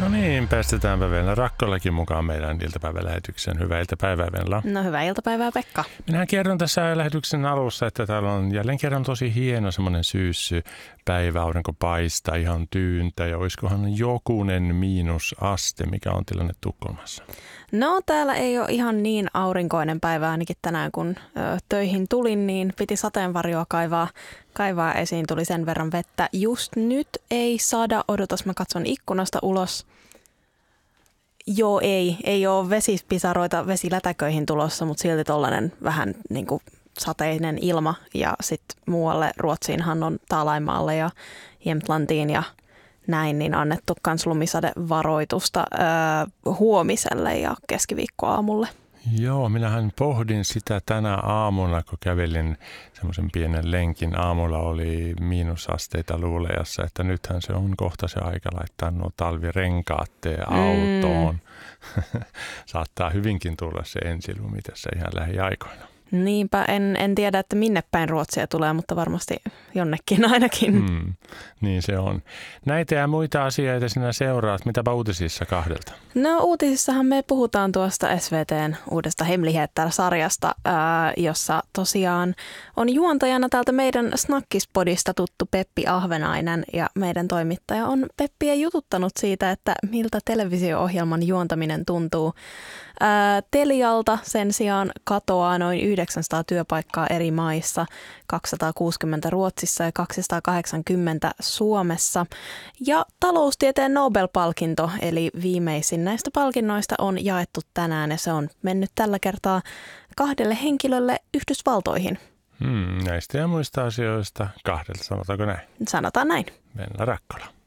No niin, päästetäänpä Venla Rakkolakin mukaan meidän iltapäivälähetykseen. Hyvää iltapäivää, Venla. No hyvää iltapäivää, Pekka. Minä kerron tässä lähetyksen alussa, että täällä on jälleen kerran tosi hieno semmoinen syyssypäivä, aurinko paistaa ihan tyyntä ja olisikohan jokunen miinusaste, mikä on tilanne Tukholmassa? No täällä ei ole ihan niin aurinkoinen päivä ainakin tänään, kun töihin tulin, niin piti sateenvarjoa kaivaa esiin, tuli sen verran vettä. Just nyt ei sada, odotas mä katson ikkunasta ulos. Joo, ei ole vesipisaroita vesilätäköihin tulossa, mutta silti tollainen vähän niin kuin sateinen ilma. Ja sitten muualle Ruotsiinhan on Taalaimaalle ja Jämtlantiin ja näin, niin annettu kans lumisadevaroitusta huomiselle ja keskiviikkoaamulle. Joo, minähän pohdin sitä tänä aamuna, kun kävelin semmoisen pienen lenkin. Aamulla oli miinusasteita Luulajassa, että nythän se on kohta se aika laittaa nuo talvirenkaat autoon. Saattaa hyvinkin tulla se ensilumi tässä ihan lähiaikoina. Niinpä, en tiedä, että minne päin Ruotsia tulee, mutta varmasti jonnekin ainakin. Niin se on. Näitä ja muita asioita sinä seuraat. Mitäpä uutisissa kahdelta? No uutisissahan me puhutaan tuosta SVT:n uudesta Hemligheter-sarjasta, jossa tosiaan on juontajana täältä meidän Snackispodista tuttu Peppi Ahvenainen. Ja meidän toimittaja on Peppiä jututtanut siitä, että miltä televisio-ohjelman juontaminen tuntuu. Telialta sen sijaan katoaa noin 900 työpaikkaa eri maissa, 260 Ruotsissa ja 280 Suomessa. Ja taloustieteen Nobel-palkinto, eli viimeisin näistä palkinnoista, on jaettu tänään ja se on mennyt tällä kertaa 2 henkilölle Yhdysvaltoihin. Näistä ja muista asioista 2, sanotaanko näin? Sanotaan näin. Venla Rakkola.